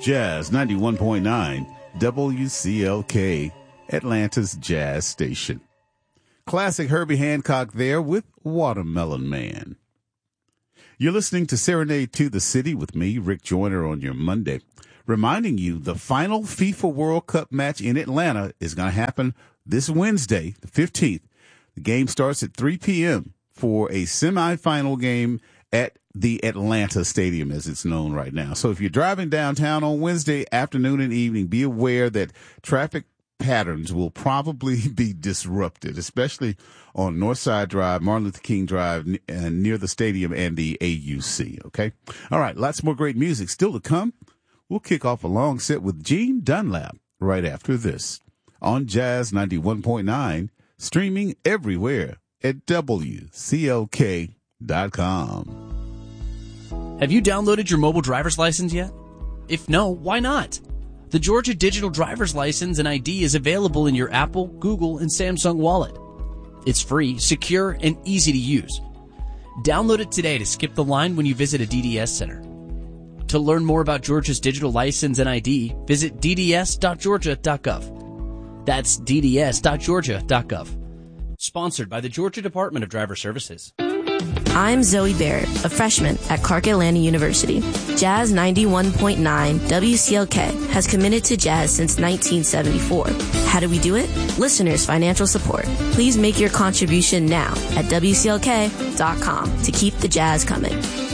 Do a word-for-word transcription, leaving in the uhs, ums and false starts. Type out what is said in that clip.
Jazz ninety-one point nine, W C L K, Atlanta's Jazz Station. Classic Herbie Hancock there with Watermelon Man. You're listening to Serenade to the City with me, Rick Joyner, on your Monday, reminding you the final FIFA World Cup match in Atlanta is going to happen this Wednesday, the fifteenth. The game starts at three p.m. for a semifinal game at the Atlanta Stadium, as it's known right now. So if you're driving downtown on Wednesday afternoon and evening, be aware that traffic patterns will probably be disrupted, especially on Northside Drive, Martin Luther King Drive, uh, near the stadium and the A U C, okay? All right, lots more great music still to come. We'll kick off a long set with Gene Dunlap right after this on Jazz ninety-one point nine, streaming everywhere at W C L K dot com. Have you downloaded your mobile driver's license yet? If no, why not? The Georgia Digital Driver's License and I D is available in your Apple, Google, and Samsung wallet. It's free, secure, and easy to use. Download it today to skip the line when you visit a D D S center. To learn more about Georgia's digital license and I D, visit d d s dot georgia dot gov. That's d d s dot georgia dot gov. Sponsored by the Georgia Department of Driver Services. I'm Zoe Barrett, a freshman at Clark Atlanta University. Jazz ninety-one point nine W C L K has committed to jazz since nineteen seventy-four. How do we do it? Listeners' financial support. Please make your contribution now at W C L K dot com to keep the jazz coming.